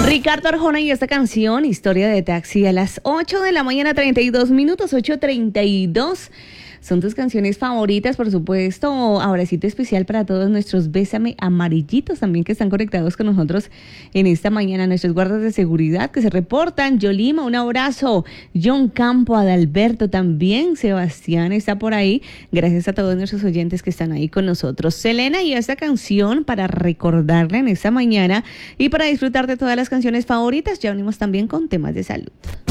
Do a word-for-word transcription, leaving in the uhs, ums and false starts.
Ricardo Arjona y esta canción, Historia de Taxi, a las ocho de la mañana, treinta y dos minutos, ocho treinta y dos. Son tus canciones favoritas, por supuesto. Abracito especial para todos nuestros Bésame amarillitos también que están conectados con nosotros en esta mañana. Nuestros guardas de seguridad que se reportan. Yolima, un abrazo. John Campo, Adalberto también. Sebastián está por ahí. Gracias a todos nuestros oyentes que están ahí con nosotros. Selena y esta canción para recordarla en esta mañana y para disfrutar de todas las canciones favoritas. Ya venimos también con temas de salud.